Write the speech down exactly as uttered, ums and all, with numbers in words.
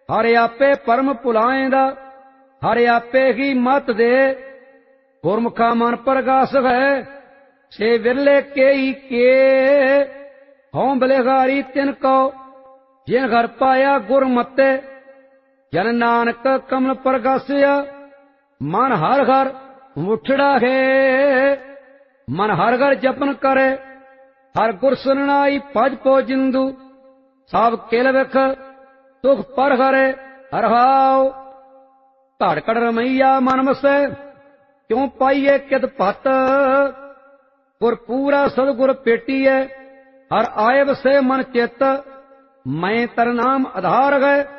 हर आपे परम भुलाएंदा, हर आपे ही मत दे। गुरमुखा मन प्रगास है, छे विरले के ही के। हों बलिहारी तिनको, जिन घर पाया गुरमते। जन नानक कमल प्रगासिया, मन हर घर मुठड़ा है। मन हर घर जपन करे, हर गुर सुननाई भज पो जिंदु। सब किल विख सुख पर हरे हरहाओ। धड़कड़ रमैया मन मसै, क्यों पाइए कित पत। गुर पूरा सदगुर पेटीए, हर आए वसे मन चित। मैं तर नाम आधार है,